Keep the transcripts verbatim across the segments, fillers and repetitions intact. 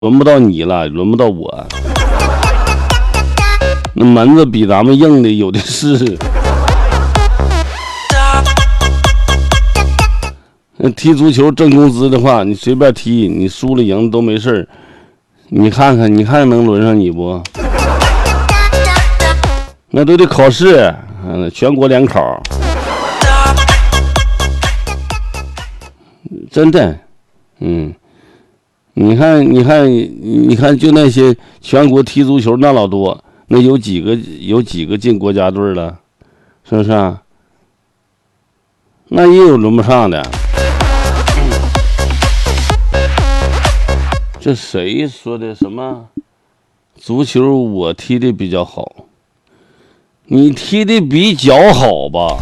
轮不到你了，轮不到我。那门子比咱们硬的有的是。那踢足球挣工资的话，你随便踢，你输了赢都没事儿。你看看，你看能轮上你不？那都得考试，嗯，全国联考。真的，嗯，你看，你看，你看，就那些全国踢足球那老多，那有几个有几个进国家队了，是不是啊？那也有轮不上的。这谁说的什么？足球我踢的比较好，你踢的比较好吧？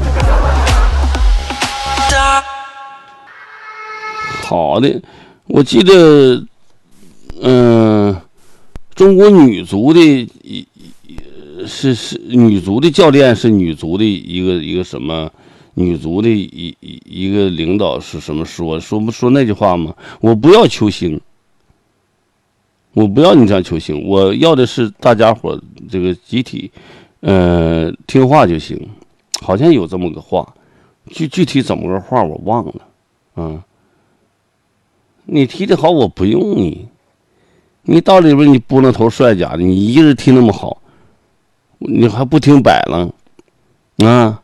好的，我记得，嗯、呃，中国女足的是是女足的教练是女足的一个一个什么？女足的一一一个领导是什么说说不说那句话吗？我不要球星。我不要你这样球星，我要的是大家伙这个集体，呃，听话就行。好像有这么个话，具具体怎么个话我忘了。嗯，你踢得好，我不用你。你到里边你拨弄头帅甲的，你一个人踢那么好，你还不听摆了啊？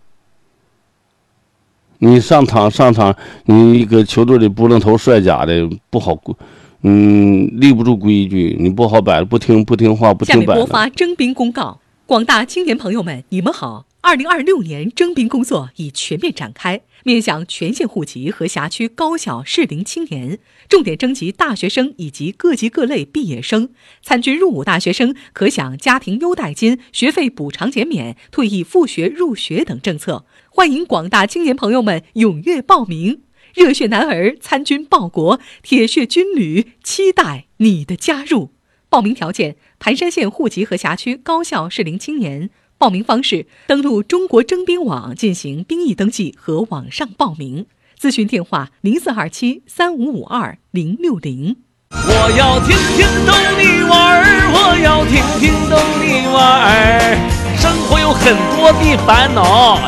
你上场上场，你一个球队里拨弄头帅甲的不好。嗯，立不住规矩，你不好摆，不听不听话，不听摆。 下面播发征兵公告，广大青年朋友们，你们好！二零二六年征兵工作已全面展开，面向全县户籍和辖区高校适龄青年，重点征集大学生以及各级各类毕业生。参军入伍大学生可享家庭优待金、学费补偿减免、退役复学入学等政策。欢迎广大青年朋友们踊跃报名。热血男儿参军报国，铁血军旅期待你的加入。报名条件：盘山县户籍和辖区高校适龄青年。报名方式：登录中国征兵网进行兵役登记和网上报名。咨询电话：零四二七三五五二零六零。 我要听听逗你玩儿，我要听听逗你玩儿。生活有很多的烦恼。